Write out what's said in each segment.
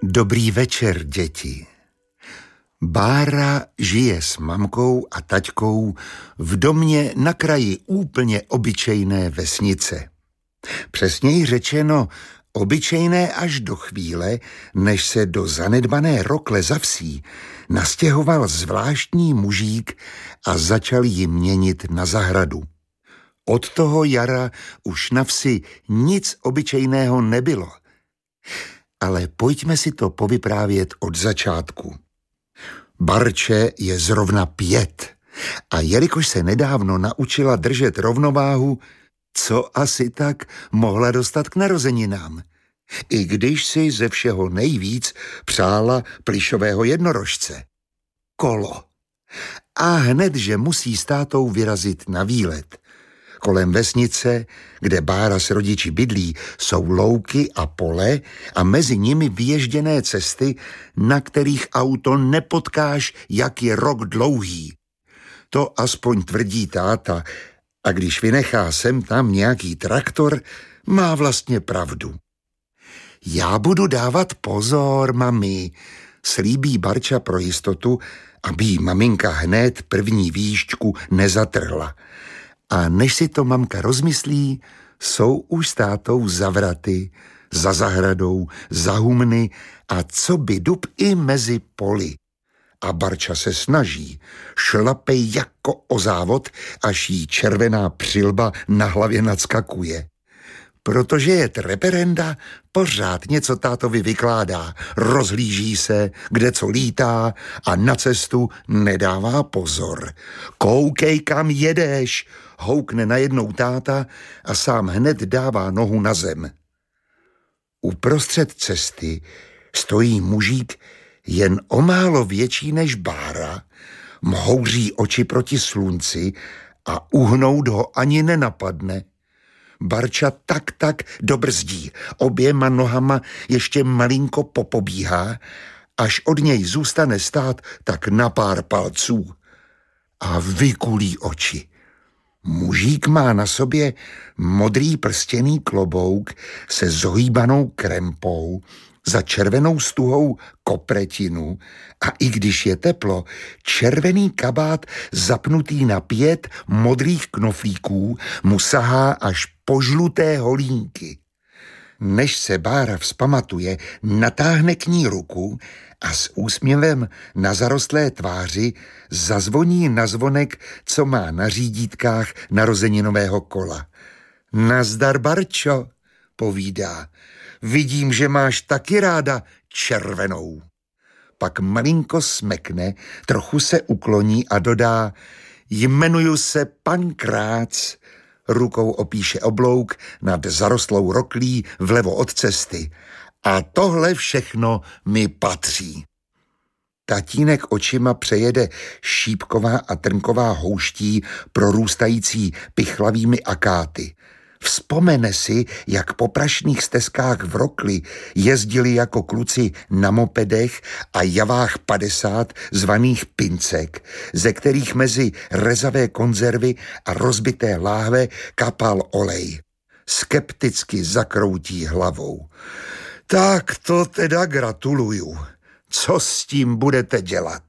Dobrý večer, děti. Bára žije s mamkou a taťkou v domě na kraji úplně obyčejné vesnice. Přesněji řečeno, obyčejné až do chvíle, než se do zanedbané rokle za vsí nastěhoval zvláštní mužík a začal ji měnit na zahradu. Od toho jara už na vsi nic obyčejného nebylo. Ale pojďme si to povyprávět od začátku. Barče je zrovna 5 a jelikož se nedávno naučila držet rovnováhu, co asi tak mohla dostat k narozeninám. I když si ze všeho nejvíc přála plyšového jednorožce. Kolo. A hned, že musí s tátou vyrazit na výlet. Kolem vesnice, kde Bára s rodiči bydlí, jsou louky a pole a mezi nimi vyježděné cesty, na kterých auto nepotkáš, jak je rok dlouhý. To aspoň tvrdí táta, a když vynechá sem tam nějaký traktor, má vlastně pravdu. Já budu dávat pozor, mami, slíbí Barča pro jistotu, aby jí maminka hned první výšťku nezatrhla. A než si to mamka rozmyslí, jsou už s tátou za vraty, za zahradou, za humny a co by dub i mezi poli. A Barča se snaží, šlape jako o závod, až jí červená přilba na hlavě nadskakuje. Protože je reperenda, pořád něco tátovi vykládá, rozhlíží se, kde co lítá a na cestu nedává pozor. Koukej, kam jedeš, houkne najednou táta a sám hned dává nohu na zem. Uprostřed cesty stojí mužík jen o málo větší než Bára, mhouří oči proti slunci a uhnout ho ani nenapadne. Barča tak dobrzdí, oběma nohama ještě malinko popobíhá, až od něj zůstane stát tak na pár palců. A vykulí oči. Mužík má na sobě modrý prstěný klobouk se zohýbanou krempou, za červenou stuhou kopretinu a i když je teplo, červený kabát zapnutý na 5 modrých knoflíků mu sahá až po žluté holínky. Než se Bára vzpamatuje, natáhne k ní ruku a s úsměvem na zarostlé tváři zazvoní na zvonek, co má na řídítkách narozeninového kola. Nazdar, Barčo, povídá. Vidím, že máš taky ráda červenou. Pak malinko smekne, trochu se ukloní a dodá: jmenuju se Pankrác. Rukou opíše oblouk nad zarostlou roklí vlevo od cesty. A tohle všechno mi patří. Tatínek očima přejede šípková a trnková houští prorůstající pichlavými akáty. Vzpomene si, jak po prašných stezkách v rokli jezdili jako kluci na mopedech a javách 50 zvaných pincek, ze kterých mezi rezavé konzervy a rozbité láhve kapal olej. Skepticky zakroutí hlavou. Tak to teda gratuluju. Co s tím budete dělat?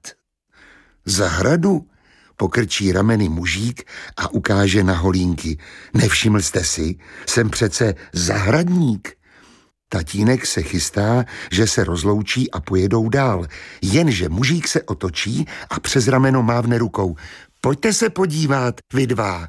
Zahradu? Pokrčí rameny mužík a ukáže na holínky. Nevšiml jste si, jsem přece zahradník. Tatínek se chystá, že se rozloučí a pojedou dál, jenže mužík se otočí a přes rameno mávne rukou. Pojďte se podívat, vy dva.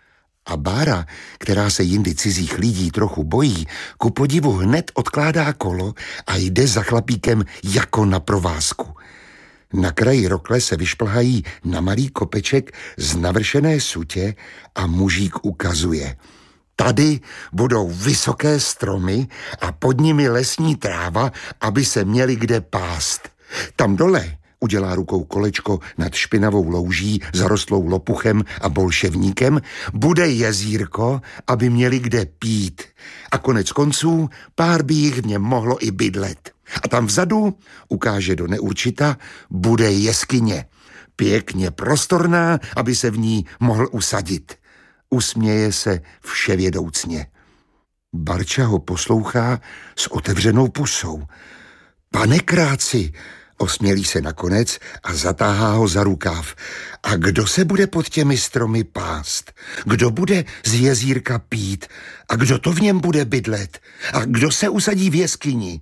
A Bára, která se jindy cizích lidí trochu bojí, ku podivu hned odkládá kolo a jde za chlapíkem jako na provázku. Na kraji rokle se vyšplhají na malý kopeček z navršené sutě a mužík ukazuje. Tady budou vysoké stromy a pod nimi lesní tráva, aby se měli kde pást. Tam dole, udělá rukou kolečko nad špinavou louží zarostlou lopuchem a bolševníkem, bude jezírko, aby měli kde pít. A konec konců pár by jich v něm mohlo i bydlet. A tam vzadu, ukáže do neurčita, bude jeskyně. Pěkně prostorná, aby se v ní mohl usadit. Usměje se vševědoucně. Barča ho poslouchá s otevřenou pusou. Pane Kráci, osmělí se nakonec a zatáhá ho za rukáv. A kdo se bude pod těmi stromy pást? Kdo bude z jezírka pít? A kdo to v něm bude bydlet? A kdo se usadí v jeskyni?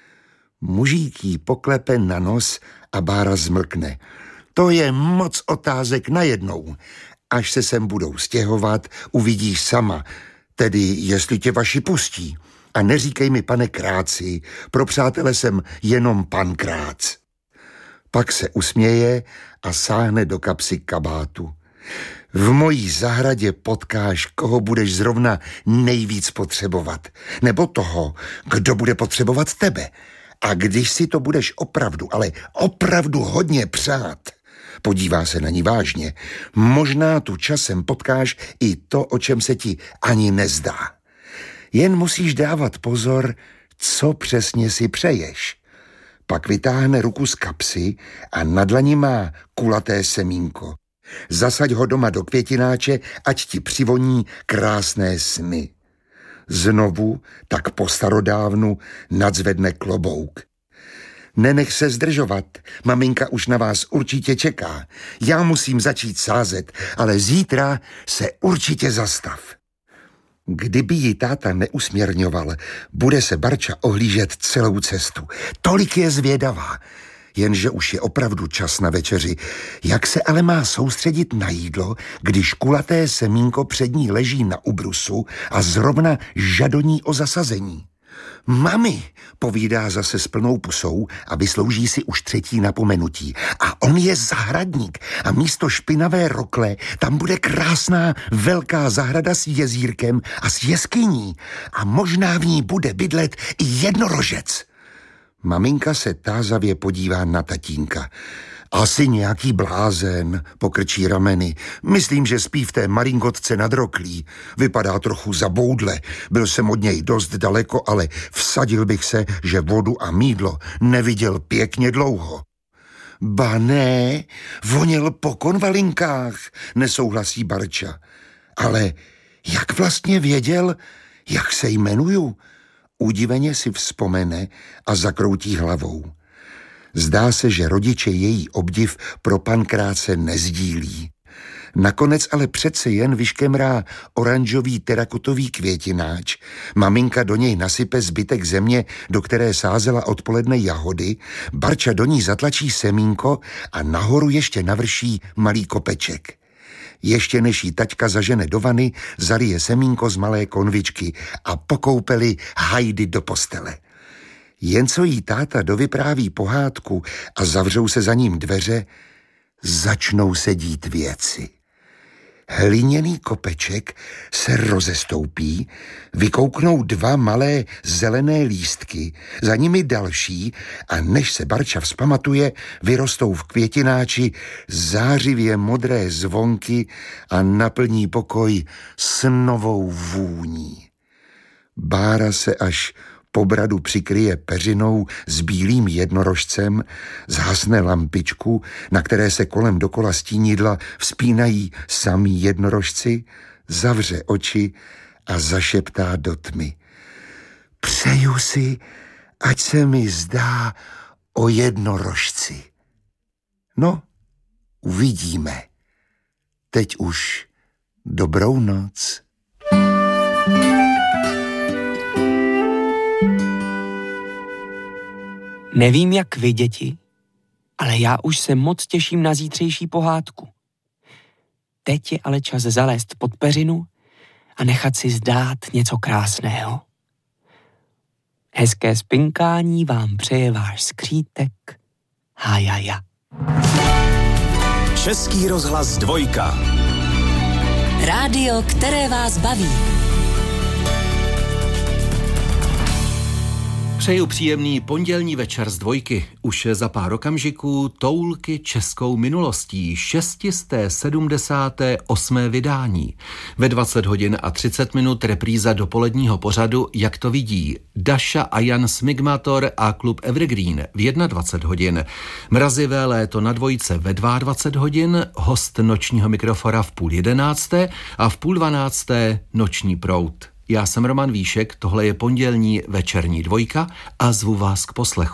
Mužík jí poklepe na nos a Bára zmlkne. To je moc otázek najednou. Až se sem budou stěhovat, uvidíš sama, tedy jestli tě vaši pustí. A neříkej mi, pane Kráci, pro přátele jsem jenom pan Krác. Pak se usměje a sáhne do kapsy kabátu. V mojí zahradě potkáš, koho budeš zrovna nejvíc potřebovat. Nebo toho, kdo bude potřebovat tebe. A když si to budeš opravdu, ale opravdu hodně přát, podívá se na ní vážně, možná tu časem potkáš i to, o čem se ti ani nezdá. Jen musíš dávat pozor, co přesně si přeješ. Pak vytáhne ruku z kapsy a na dlani má kulaté semínko. Zasaď ho doma do květináče, ať ti přivoní krásné sny. Znovu, tak po starodávnu, nadzvedne klobouk. Nenech se zdržovat, maminka už na vás určitě čeká. Já musím začít sázet, ale zítra se určitě zastav. Kdyby ji táta neusměrňoval, bude se Barča ohlížet celou cestu. Tolik je zvědavá. Jenže už je opravdu čas na večeři. Jak se ale má soustředit na jídlo, když kulaté semínko před ní leží na ubrusu a zrovna žadoní o zasazení? Mami, povídá zase s plnou pusou a vyslouží si už třetí napomenutí. A on je zahradník a místo špinavé rokle tam bude krásná velká zahrada s jezírkem a s jeskyní a možná v ní bude bydlet i jednorožec. Maminka se tázavě podívá na tatínka. Asi nějaký blázen, pokrčí rameny. Myslím, že spí v té marinkotce nad roklí. Vypadá trochu zaboudle. Byl jsem od něj dost daleko, ale vsadil bych se, že vodu a mýdlo neviděl pěkně dlouho. Ba ne, voněl po konvalinkách, nesouhlasí Barča. Ale jak vlastně věděl, jak se jmenuju? Udiveně si vzpomene a zakroutí hlavou. Zdá se, že rodiče její obdiv pro Pankráce nezdílí. Nakonec ale přece jen vyškemrá oranžový terakotový květináč, maminka do něj nasype zbytek země, do které sázela odpoledne jahody, Barča do ní zatlačí semínko a nahoru ještě navrší malý kopeček. Ještě než jí taťka zažene do vany, zalije semínko z malé konvičky a po koupeli hajdy do postele. Jen co jí táta dovypráví pohádku a zavřou se za ním dveře, začnou se dít věci. Hliněný kopeček se rozestoupí, vykouknou dva malé zelené lístky, za nimi další a než se Barča vzpamatuje, vyrostou v květináči zářivě modré zvonky a naplní pokoj snovou vůní. Bára se až po bradu přikryje peřinou s bílým jednorožcem, zhasne lampičku, na které se kolem dokola stínidla vzpínají samí jednorožci, zavře oči a zašeptá do tmy. Přeju si, ať se mi zdá o jednorožci. No, uvidíme. Teď už dobrou noc. Nevím, jak vy, děti, ale já už se moc těším na zítřejší pohádku. Teď je ale čas zalézt pod peřinu a nechat si zdát něco krásného. Hezké spinkání vám přeje váš skřítek Hájaja. Český rozhlas 2. Rádio, které vás baví. Přeju příjemný pondělní večer z 2. Už za pár okamžiků Toulky českou minulostí, 678. vydání. Ve 20 hodin a 30 minut repríza dopoledního pořadu Jak to vidí. Daša a Jan Smigmator a klub Evergreen v 21 hodin. Mrazivé léto na 2 ve 22 hodin, host nočního mikrofona v 10:30 a v 11:30 noční proud. Já jsem Roman Víšek, tohle je pondělní večerní 2 a zvu vás k poslechu.